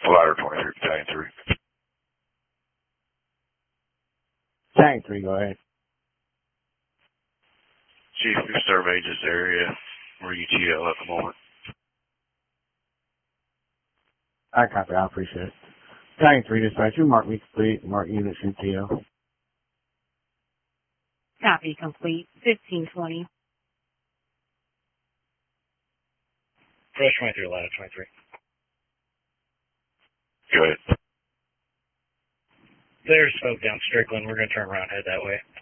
Ladder 23, Battalion 3. Battalion 3, go ahead. Chief, we surveyed this area. We're UTL at the moment. I copy, I appreciate it. Battalion 3 dispatch, you mark me complete, mark units UTL. Copy complete. 1520. Fresh 23, Ladder 23. Go ahead. There's smoke down Strickland. We're going to turn around, head that way.